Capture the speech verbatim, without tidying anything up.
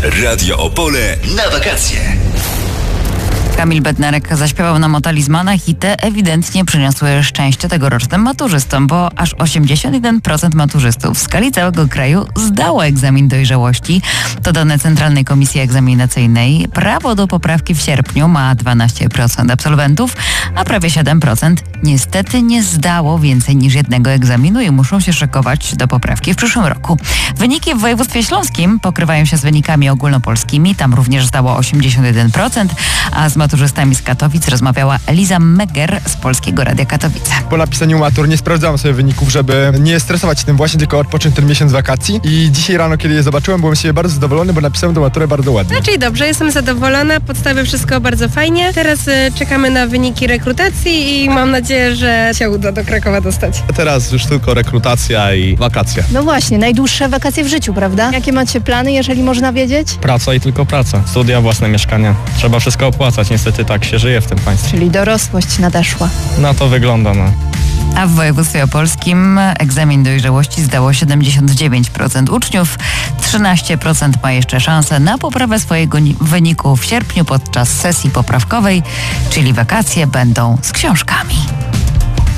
Radio Opole na wakacje. Kamil Bednarek zaśpiewał nam o talizmanach i te ewidentnie przyniosły szczęście tegorocznym maturzystom, bo aż osiemdziesiąt jeden procent maturzystów w skali całego kraju zdało egzamin dojrzałości. To dane Centralnej Komisji Egzaminacyjnej. Prawo do poprawki w sierpniu ma dwanaście procent absolwentów, a prawie siedem procent niestety nie zdało więcej niż jednego egzaminu i muszą się szykować do poprawki w przyszłym roku. Wyniki w województwie śląskim pokrywają się z wynikami ogólnopolskimi. Tam również zdało osiemdziesiąt jeden procent, a z maturzystami z Katowic rozmawiała Eliza Meger z Polskiego Radia Katowice. Po napisaniu matur nie sprawdzałem sobie wyników, żeby nie stresować tym właśnie, tylko odpocząć ten miesiąc wakacji. I dzisiaj rano, kiedy je zobaczyłem, byłem z siebie bardzo zadowolony, bo napisałem tę maturę bardzo ładnie. Raczej dobrze, jestem zadowolona, podstawy wszystko bardzo fajnie. Teraz y, czekamy na wyniki rekrutacji i mam nadzieję, że się uda do Krakowa dostać. A teraz już tylko rekrutacja i wakacje. No właśnie, najdłuższe wakacje w życiu, prawda? Jakie macie plany, jeżeli można wiedzieć? Praca i tylko praca. Studia, własne mieszkania. Trzeba wszystko opłacać. Niestety tak się żyje w tym państwie. Czyli dorosłość nadeszła. Na to wygląda, no. A w województwie opolskim egzamin dojrzałości zdało siedemdziesiąt dziewięć procent uczniów. trzynaście procent ma jeszcze szansę na poprawę swojego wyniku w sierpniu podczas sesji poprawkowej, czyli wakacje będą z książkami.